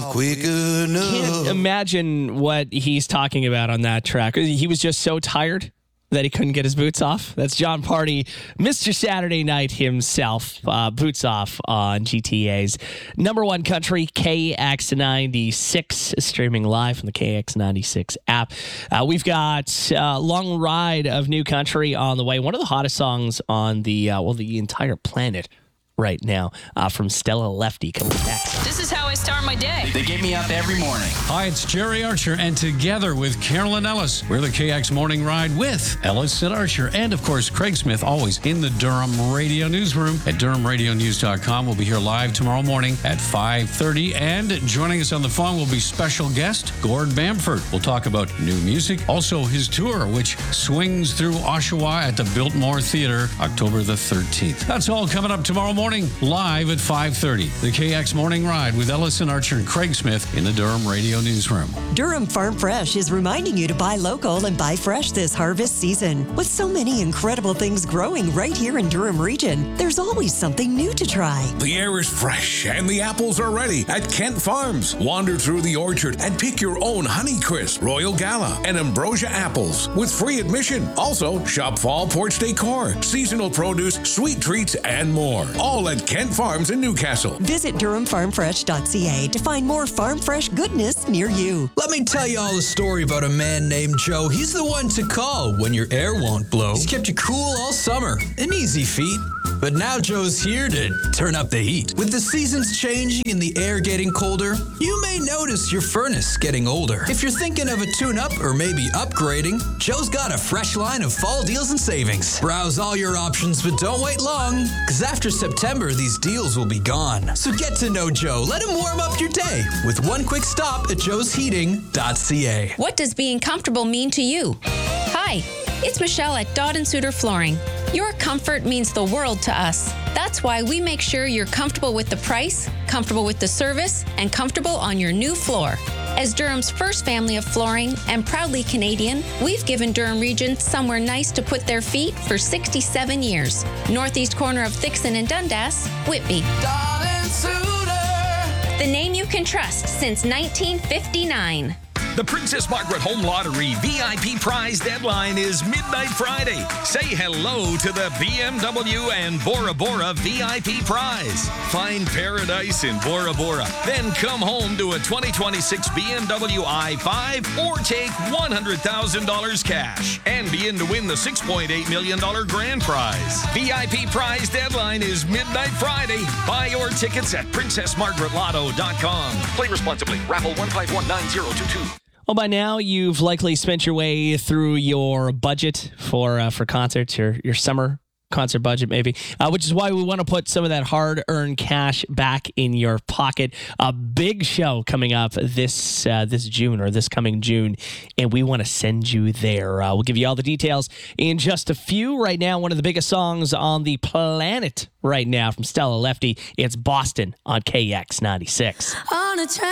quick enough. Can't imagine what he's talking about on that track. He was just so tired that he couldn't get his boots off. That's John Party, Mr. Saturday Night himself. Boots off on GTA's number one country, KX96, streaming live from the KX96 app. We've got a long ride of new country on the way. One of the hottest songs on the entire planet right now, from Stella Lefty, coming next. This is how I start my day. They get me up every morning. Hi, it's Jerry Archer, and together with Carolyn Ellis, we're the KX Morning Ride with Ellis and Archer, and of course, Craig Smith, always in the Durham Radio Newsroom at DurhamRadioNews.com. We'll be here live tomorrow morning at 5:30, and joining us on the phone will be special guest Gord Bamford. We'll talk about new music, also his tour, which swings through Oshawa at the Biltmore Theatre, October the 13th. That's all coming up tomorrow morning, live at 5:30. The KX Morning Ride with Ellis and Archer and Craig Smith in the Durham Radio Newsroom. Durham Farm Fresh is reminding you to buy local and buy fresh this harvest season. With so many incredible things growing right here in Durham region, there's always something new to try. The air is fresh and the apples are ready at Kent Farms. Wander through the orchard and pick your own Honeycrisp, Royal Gala, and Ambrosia apples with free admission. Also, shop fall porch decor, seasonal produce, sweet treats, and more. All at Kent Farms in Newcastle. Visit DurhamFarmFresh.ca to find more farm fresh goodness near you. Let me tell you all a story about a man named Joe. He's the one to call when your air won't blow. He's kept you cool all summer. An easy feat. But now Joe's here to turn up the heat. With the seasons changing and the air getting colder, you may notice your furnace getting older. If you're thinking of a tune-up or maybe upgrading, Joe's got a fresh line of fall deals and savings. Browse all your options, but don't wait long, because after September, these deals will be gone. So get to know Joe. Let him warm up your day with one quick stop at joesheating.ca. What does being comfortable mean to you? Hi, it's Michelle at Dodd & Suter Flooring. Your comfort means the world to us. That's why we make sure you're comfortable with the price, comfortable with the service, and comfortable on your new floor. As Durham's first family of flooring and proudly Canadian, we've given Durham Region somewhere nice to put their feet for 67 years. Northeast corner of Thixon and Dundas, Whitby. Dodd & Suter. The name you can trust since 1959. The Princess Margaret Home Lottery VIP prize deadline is midnight Friday. Say hello to the BMW and Bora Bora VIP prize. Find paradise in Bora Bora. Then come home to a 2026 BMW i5 or take $100,000 cash and be in to win the $6.8 million grand prize. VIP prize deadline is midnight Friday. Buy your tickets at PrincessMargaretLotto.com. Play responsibly. Raffle 1519022. Well, by now, you've likely spent your way through your budget for concerts, your summer concert budget maybe, which is why we want to put some of that hard-earned cash back in your pocket. A big show coming up this June, or this coming June, and we want to send you there. We'll give you all the details in just a few. Right now, one of the biggest songs on the planet right now from Stella Lefty, it's Boston on KX96. On a